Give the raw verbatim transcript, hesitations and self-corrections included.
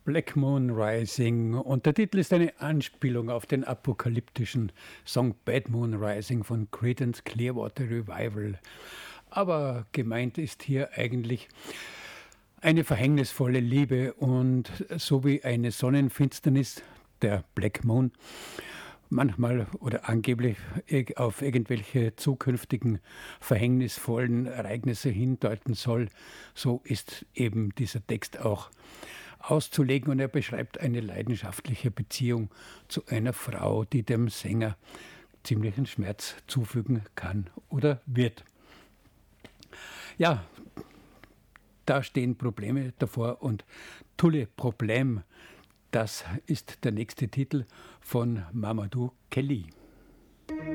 Black Moon Rising und der Titel ist eine Anspielung auf den apokalyptischen Song Bad Moon Rising von Creedence Clearwater Revival. Aber gemeint ist hier eigentlich eine verhängnisvolle Liebe und so wie eine Sonnenfinsternis, der Black Moon, manchmal oder angeblich auf irgendwelche zukünftigen verhängnisvollen Ereignisse hindeuten soll, so ist eben dieser Text auch auszulegen und er beschreibt eine leidenschaftliche Beziehung zu einer Frau, die dem Sänger ziemlichen Schmerz zufügen kann oder wird. Ja, da stehen Probleme davor und Tulle Problem, das ist der nächste Titel von Mamadou Kelly.